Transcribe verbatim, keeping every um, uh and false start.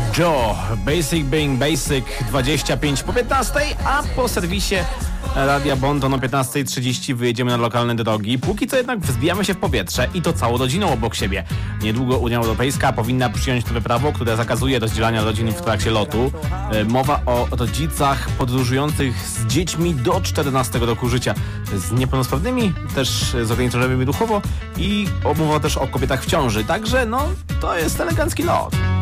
Joe, Basic Being Basic, dwadzieścia pięć po piętnastej, a po serwisie Radia Bonton o piętnasta trzydzieści wyjedziemy na lokalne drogi. Póki co jednak wzbijamy się w powietrze i to całą rodziną obok siebie. Niedługo Unia Europejska powinna przyjąć nowe prawo, które zakazuje rozdzielania rodzin w trakcie lotu. Mowa o rodzicach podróżujących z dziećmi do czternastego roku życia, z niepełnosprawnymi, też z ograniczeniami duchowo i mowa też o kobietach w ciąży. Także no, to jest elegancki lot.